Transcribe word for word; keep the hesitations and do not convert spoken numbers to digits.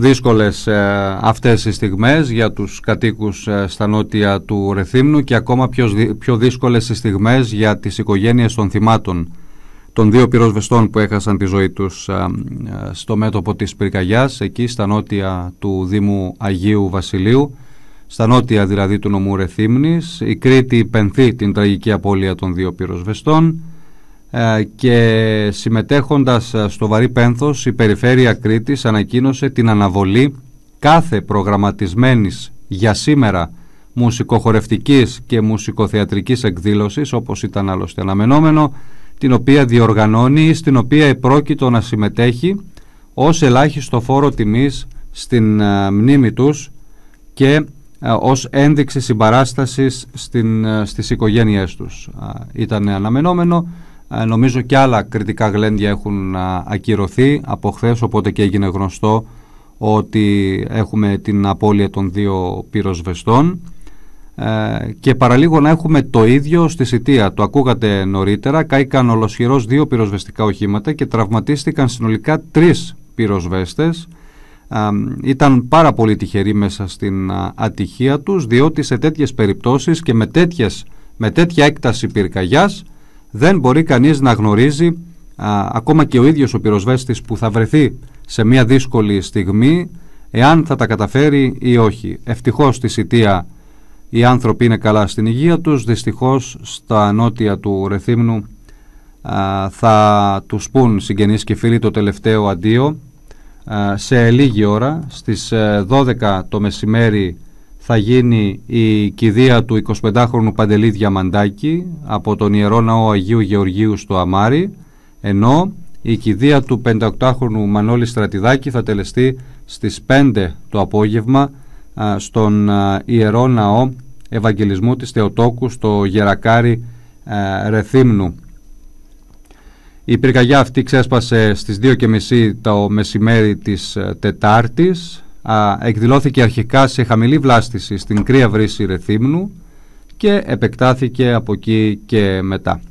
δύσκολες ε, αυτές οι στιγμές για τους κατοίκους ε, στα νότια του Ρεθύμνου και ακόμα πιο, πιο δύσκολες οι στιγμές για τις οικογένειες των θυμάτων των δύο πυροσβεστών που έχασαν τη ζωή τους ε, ε, στο μέτωπο της πυρκαγιάς, εκεί στα νότια του Δήμου Αγίου Βασιλείου, στα νότια δηλαδή του νομού Ρεθύμνης. Η Κρήτη υπενθεί την τραγική απώλεια των δύο πυροσβεστών ε, και συμμετέχοντας στο βαρύ πένθος, η Περιφέρεια Κρήτης ανακοίνωσε την αναβολή κάθε προγραμματισμένης για σήμερα μουσικοχορευτικής και μουσικοθεατρικής εκδήλωσης, όπως ήταν άλλωστε αναμενόμενο, την οποία διοργανώνει ή στην οποία επρόκειτο να συμμετέχει ως ελάχιστο φόρο τιμής στην uh, μνήμη τους και uh, ως ένδειξη συμπαράστασης στην, uh, στις οικογένειές τους. Uh, ήταν αναμενόμενο. Uh, νομίζω και άλλα κριτικά γλέντια έχουν uh, ακυρωθεί από χθες, οπότε και έγινε γνωστό ότι έχουμε την απώλεια των δύο πυροσβεστών. Ε, και παραλίγο να έχουμε το ίδιο στη Σιτία. Το ακούγατε νωρίτερα, κάηκαν ολοσχερός δύο πυροσβεστικά οχήματα και τραυματίστηκαν συνολικά τρεις πυροσβέστες. Ε, ήταν πάρα πολύ τυχεροί μέσα στην α, ατυχία τους, διότι σε τέτοιες περιπτώσεις και με, τέτοιες, με τέτοια έκταση πυρκαγιάς δεν μπορεί κανείς να γνωρίζει, α, ακόμα και ο ίδιος ο πυροσβέστης που θα βρεθεί σε μια δύσκολη στιγμή, εάν θα τα καταφέρει ή όχι. Ευτυχώς στη Σιτία οι άνθρωποι είναι καλά στην υγεία τους. Δυστυχώς στα νότια του Ρεθύμνου α, θα τους πουν συγγενείς και φίλοι το τελευταίο αντίο α, σε λίγη ώρα. Στις δώδεκα το μεσημέρι θα γίνει η κηδεία του εικοσιπεντάχρονου Παντελή Διαμαντάκη από τον Ιερό Ναό Αγίου Γεωργίου στο Αμάρι, ενώ η κηδεία του πενηνταοκτάχρονου Μανώλη Στρατιδάκη θα τελεστεί στις πέντε το απόγευμα στον Ιερό Ναό Ευαγγελισμού της Θεοτόκου στο Γερακάρι ε, Ρεθύμνου. Η πυρκαγιά αυτή ξέσπασε στις δύο και μισή το μεσημέρι της ε, Τετάρτης. Α, εκδηλώθηκε αρχικά σε χαμηλή βλάστηση στην Κρύα Βρύση Ρεθύμνου και επεκτάθηκε από εκεί και μετά.